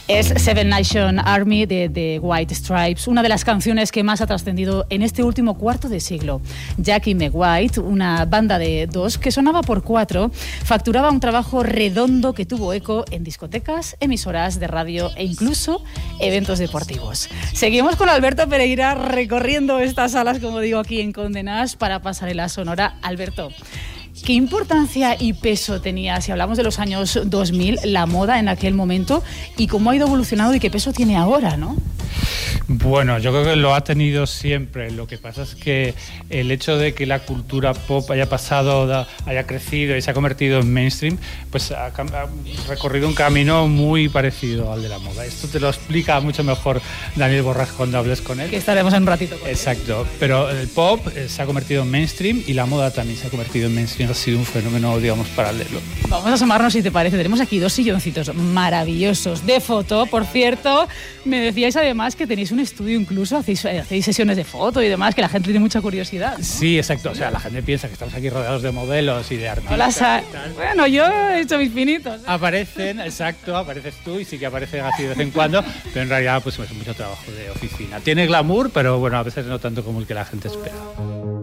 Es Seven Nation Army de The White Stripes, una de las canciones que más ha trascendido en este último cuarto de siglo. Jackie McWhite, una banda de dos que sonaba por cuatro, facturaba un trabajo redondo que tuvo eco en discotecas, emisoras de radio e incluso eventos deportivos. Seguimos con Alberto Pereira recorriendo estas salas, como digo, aquí en Condé Nast para Pasarela Sonora. Alberto, ¿qué importancia y peso tenía, si hablamos de los años 2000, la moda en aquel momento y cómo ha ido evolucionando y qué peso tiene ahora, ¿no? Bueno, yo creo que lo ha tenido siempre. Lo que pasa es que el hecho de que la cultura pop haya pasado, haya crecido y se ha convertido en mainstream, pues ha recorrido un camino muy parecido al de la moda. Esto te lo explica mucho mejor Daniel Borrás cuando hables con él. Que estaremos en un ratito con él. Exacto, pero el pop se ha convertido en mainstream y la moda también se ha convertido en mainstream. Ha sido un fenómeno, digamos, paralelo. Vamos a asomarnos, si te parece. Tenemos aquí dos silloncitos maravillosos de foto. Por cierto, me decíais además que tenéis un estudio incluso, hacéis sesiones de foto y demás, que la gente tiene mucha curiosidad, ¿no? Sí, exacto. O sea, la gente piensa que estamos aquí rodeados de modelos y de artistas. Hola, bueno, yo he hecho mis pinitos. Aparecen, exacto, apareces tú y sí que aparecen así de vez en cuando, pero en realidad pues es mucho trabajo de oficina. Tiene glamour, pero bueno, a veces no tanto como el que la gente espera.